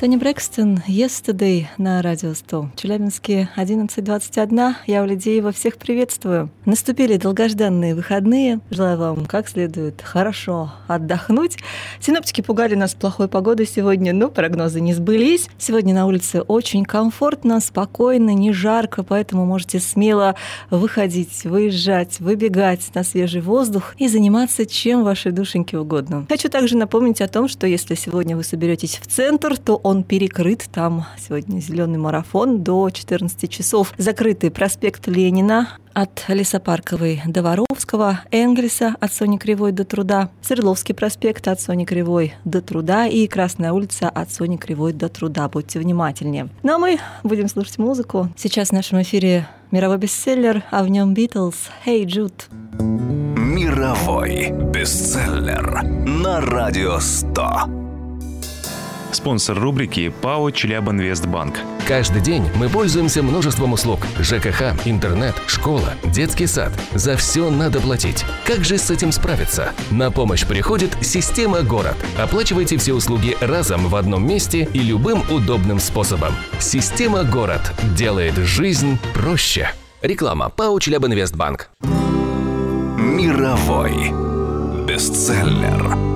Тони Брэкстон, «Yesterday» на Радио 100. В Челябинске 11:21. Я Оля Деева. Всех приветствую. Наступили долгожданные выходные. Желаю вам как следует хорошо отдохнуть. Синоптики пугали нас плохой погодой сегодня, но прогнозы не сбылись. Сегодня на улице очень комфортно, спокойно, не жарко, поэтому можете смело выходить, выезжать, выбегать на свежий воздух и заниматься чем вашей душеньке угодно. Хочу также напомнить о том, что если сегодня вы соберетесь в центр, то он перекрыт. Там сегодня зеленый марафон до 14 часов. Закрытый проспект Ленина от Лесопарковой до Воровского, Энгельса от Сони Кривой до Труда, Свердловский проспект от Сони Кривой до Труда и Красная улица от Сони Кривой до Труда. Будьте внимательнее. Ну а мы будем слушать музыку. Сейчас в нашем эфире мировой бестселлер, а в нем Beatles «Hey Jude». Мировой бестселлер на Радио 100. Спонсор рубрики ПАО «Челябинвестбанк». Каждый день мы пользуемся множеством услуг. ЖКХ, интернет, школа, детский сад. За все надо платить. Как же с этим справиться? На помощь приходит система «Город». Оплачивайте все услуги разом в одном месте и любым удобным способом. Система «Город» делает жизнь проще. Реклама. ПАО «Челябинвестбанк». Мировой бестселлер.